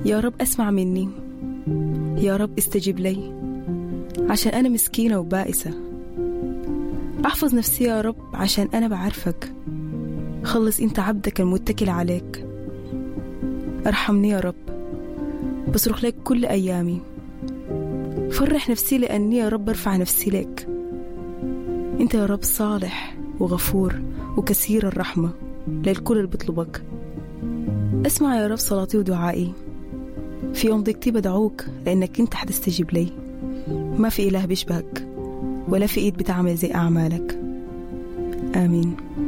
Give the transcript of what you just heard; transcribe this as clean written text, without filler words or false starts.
يا رب أسمع مني، يا رب استجب لي، عشان أنا مسكينة وبائسة. أحفظ نفسي يا رب عشان أنا بعرفك. خلص أنت عبدك المتكل عليك. ارحمني يا رب، بصرخ لك كل أيامي. فرح نفسي لأني يا رب ارفع نفسي لك. أنت يا رب صالح وغفور وكثير الرحمة للكل اللي بطلبك. اسمع يا رب صلاتي ودعائي. في يوم ضيقتي بدعوك لأنك أنت حتستجيب لي. ما في إله بيشبهك ولا في إيد بتعمل زي أعمالك. آمين.